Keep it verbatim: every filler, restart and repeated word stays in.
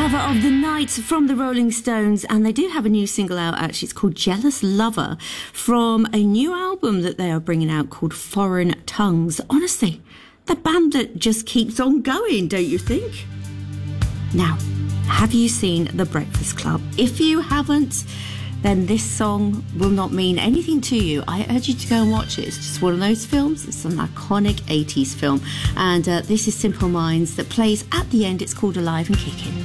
cover of The Night from the Rolling Stones, and they do have a new single out actually. It's called Jealous Lover from a new album that they are bringing out called Foreign Tongues. Honestly, the band that just keeps on going, don't you think? Now, have you seen The Breakfast Club? If you haven't, then this song will not mean anything to you. I urge you to go and watch it. It's just one of those films. It's an iconic eighties film. And uh, this is Simple Minds that plays at the end. It's called Alive and Kicking.